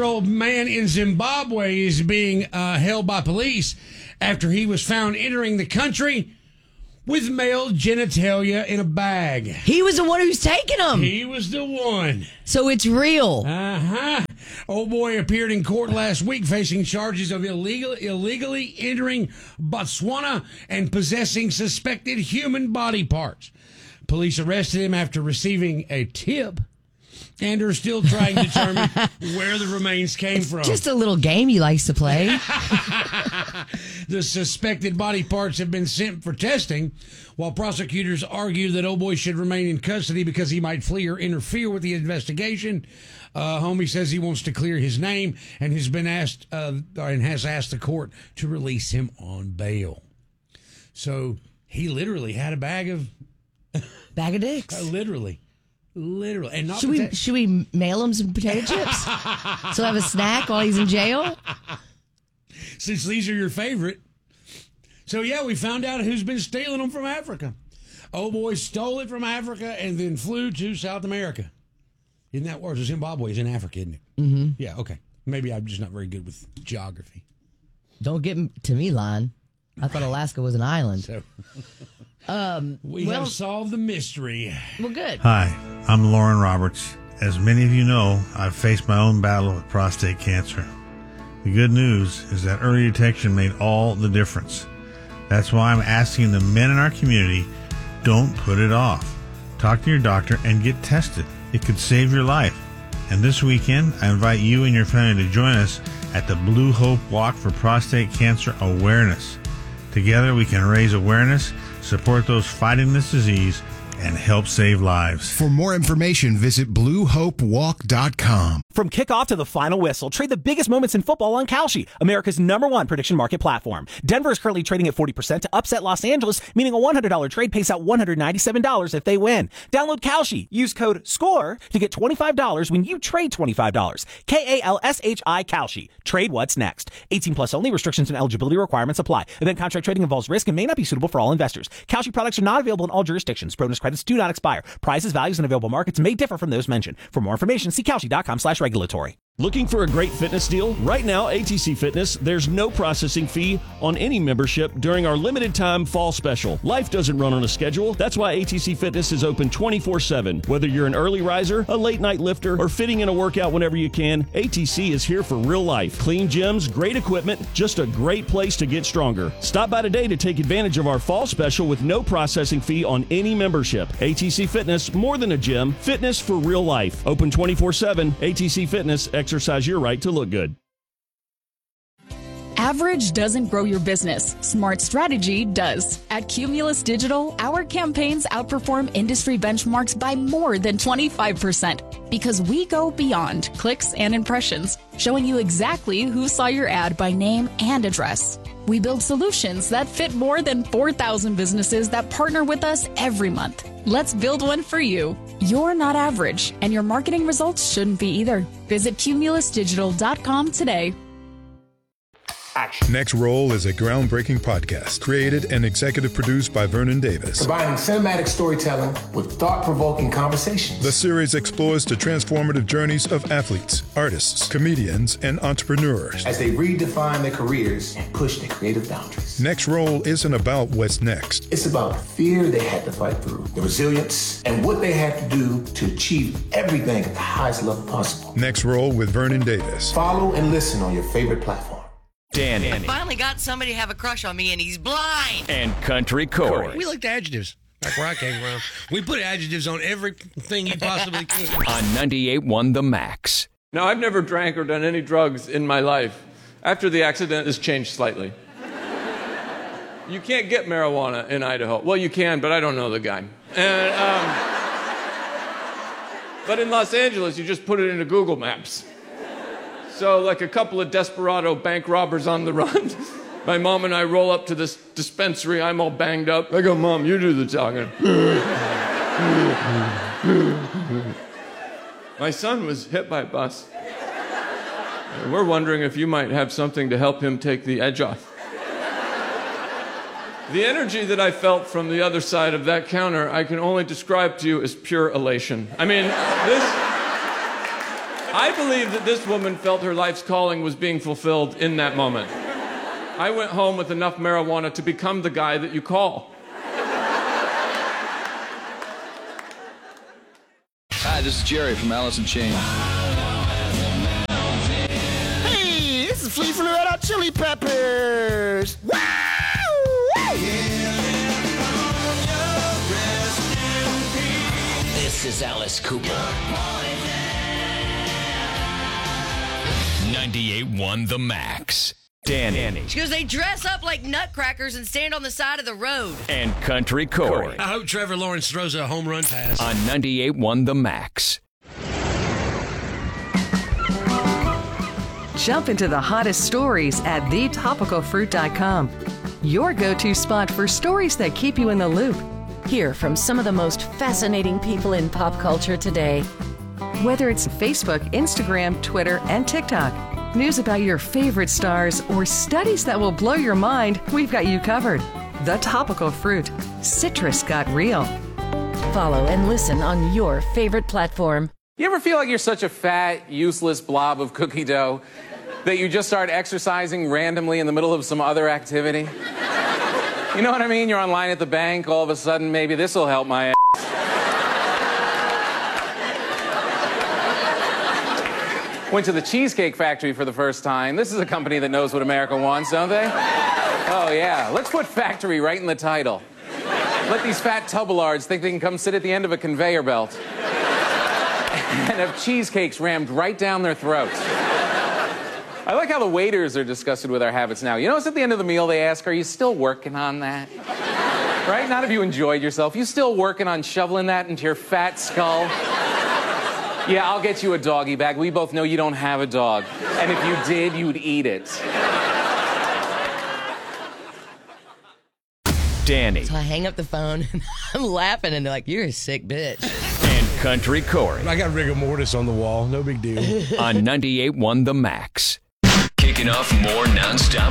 Old man in Zimbabwe is being held by police after he was found entering the country with male genitalia in a bag. He was the one who's taking them. He was the one. So it's real. Old boy appeared in court last week facing charges of illegally entering Botswana and possessing suspected human body parts. Police arrested him after receiving a tip and are still trying to determine where the remains came from. Just a little game he likes to play. The suspected body parts have been sent for testing, while prosecutors argue that old boy should remain in custody because he might flee or interfere with the investigation. Homie says he wants to clear his name and has been asked and has asked the court to release him on bail. So he literally had a bag of dicks. Literally. And not should we mail him some potato chips? So have a snack while he's in jail? Since these are your favorite. So yeah, we found out who's been stealing them from Africa. Old boy stole it from Africa and then flew to South America. Isn't that worse? Zimbabwe is in Africa, isn't it? Mm-hmm. Yeah, okay. Maybe I'm just not very good with geography. Don't get to me, line. I thought Alaska was an island. So we have solved the mystery. Well, good. Hi, I'm Lauren Roberts. As many of you know, I've faced my own battle with prostate cancer. The good news is that early detection made all the difference. That's why I'm asking the men in our community, don't put it off. Talk to your doctor and get tested. It could save your life. And this weekend, I invite you and your family to join us at the Blue Hope Walk for Prostate Cancer Awareness. Together, we can raise awareness, support those fighting this disease, and help save lives. For more information, visit BlueHopeWalk.com. From kickoff to the final whistle, trade the biggest moments in football on Kalshi, America's #1 prediction market platform. Denver is currently trading at 40% to upset Los Angeles, meaning a $100 trade pays out $197 if they win. Download Kalshi. Use code SCORE to get $25 when you trade $25. KALSHI Kalshi. Trade what's next. 18 plus only. Restrictions and eligibility requirements apply. Event contract trading involves risk and may not be suitable for all investors. Kalshi products are not available in all jurisdictions. Bonus credits do not expire. Prices, values, and available markets may differ from those mentioned. For more information, see Kalshi.com/regulatory. Looking for a great fitness deal? Right now, ATC Fitness, there's no processing fee on any membership during our limited time fall special. Life doesn't run on a schedule. That's why ATC Fitness is open 24/7. Whether you're an early riser, a late night lifter, or fitting in a workout whenever you can, ATC is here for real life. Clean gyms, great equipment, just a great place to get stronger. Stop by today to take advantage of our fall special with no processing fee on any membership. ATC Fitness, more than a gym, fitness for real life. Open 24/7. ATC Fitness, exercise your right to look good. Average doesn't grow your business. Smart strategy does. At Cumulus Digital, our campaigns outperform industry benchmarks by more than 25% because we go beyond clicks and impressions, showing you exactly who saw your ad by name and address. We build solutions that fit more than 4,000 businesses that partner with us every month. Let's build one for you. You're not average, and your marketing results shouldn't be either. Visit cumulusdigital.com today. Next Roll is a groundbreaking podcast created and executive produced by Vernon Davis. Combining cinematic storytelling with thought-provoking conversations. The series explores the transformative journeys of athletes, artists, comedians, and entrepreneurs as they redefine their careers and push their creative boundaries. Next Roll isn't about what's next. It's about the fear they had to fight through, the resilience, and what they had to do to achieve everything at the highest level possible. Next Roll with Vernon Davis. Follow and listen on your favorite platform. Danny. I finally got somebody to have a crush on me, and he's blind. And Country Corey. We like the adjectives. Back where I came from. We put adjectives on everything you possibly could. On 98.1 The Max. Now, I've never drank or done any drugs in my life. After the accident, it's changed slightly. You can't get marijuana in Idaho. Well, you can, but I don't know the guy. And, but in Los Angeles, you just put it into Google Maps. So, like a couple of desperado bank robbers on the run, my mom and I roll up to this dispensary. I'm all banged up. I go, Mom, you do the talking. My son was hit by a bus. And we're wondering if you might have something to help him take the edge off. The energy that I felt from the other side of that counter, I can only describe to you as pure elation. I mean, I believe that this woman felt her life's calling was being fulfilled in that moment. I went home with enough marijuana to become the guy that you call. Hi, this is Jerry from Alice in Chains. Hey, this is Flea from the Red Hot Chili Peppers. Wow! This is Alice Cooper. 98.1 The Max. Danny. She goes, they dress up like nutcrackers and stand on the side of the road. And Country Corey. I hope Trevor Lawrence throws a home run pass. On 98.1 The Max. Jump into the hottest stories at thetopicalfruit.com. Your go-to spot for stories that keep you in the loop. Hear from some of the most fascinating people in pop culture today. Whether it's Facebook, Instagram, Twitter, and TikTok, news about your favorite stars, or studies that will blow your mind, we've got you covered. The Topical Fruit. Citrus got real. Follow and listen on your favorite platform. You ever feel like you're such a fat, useless blob of cookie dough that you just start exercising randomly in the middle of some other activity? You know what I mean? You're online at the bank, all of a sudden, maybe this will help my ass. Went to the Cheesecake Factory for the first time. This is a company that knows what America wants, don't they? Oh, yeah. Let's put factory right in the title. Let these fat tubelards think they can come sit at the end of a conveyor belt and have cheesecakes rammed right down their throats. I like how the waiters are disgusted with our habits now. You notice at the end of the meal they ask, are you still working on that? Right? Not if you enjoyed yourself. You still working on shoveling that into your fat skull? Yeah, I'll get you a doggy bag. We both know you don't have a dog. And if you did, you'd eat it. Danny. So I hang up the phone and I'm laughing and they're like, you're a sick bitch. And Country Corey. I got rigor mortis on the wall. No big deal. On 98.1 The Max. Kicking off more nonstop